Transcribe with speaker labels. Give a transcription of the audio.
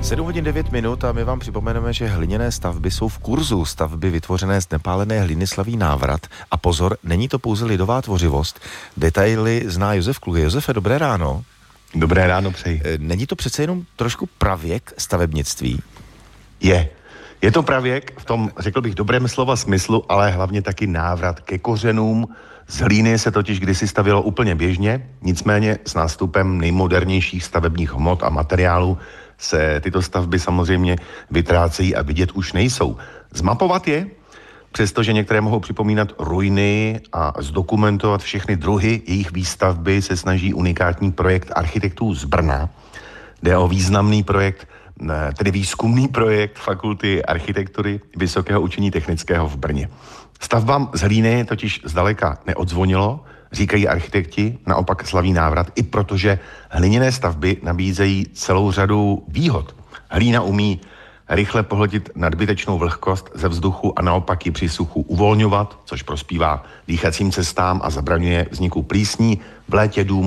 Speaker 1: 7 hodin 9 minut a my vám připomeneme, že hliněné stavby jsou v kurzu. Stavby vytvořené z nepálené hliny slaví návrat. A pozor, není to pouze lidová tvořivost. Detaily zná Josef Kluge. Josefe, dobré ráno.
Speaker 2: Dobré ráno, přeji.
Speaker 1: Není to přece jenom trošku pravěk stavebnictví?
Speaker 2: Je to pravěk v tom, řekl bych, dobrém slova smyslu, ale hlavně taky návrat ke kořenům. Z hlíny se totiž kdysi stavělo úplně běžně, nicméně s nástupem nejmodernějších stavebních hmot a materiálů se tyto stavby samozřejmě vytrácejí a vidět už nejsou. Zmapovat je, přestože některé mohou připomínat ruiny, a zdokumentovat všechny druhy jejich výstavby se snaží unikátní projekt architektů z Brna. Jde o významný projekt, tedy výzkumný projekt Fakulty architektury Vysokého učení technického v Brně. Stavbám z hlíny totiž zdaleka neodzvonilo, říkají architekti, naopak slaví návrat, i protože hliněné stavby nabízejí celou řadu výhod. Hlína umí rychle pohltit nadbytečnou vlhkost ze vzduchu a naopak ji při suchu uvolňovat, což prospívá dýchacím cestám a zabraňuje vzniku plísní v létě dům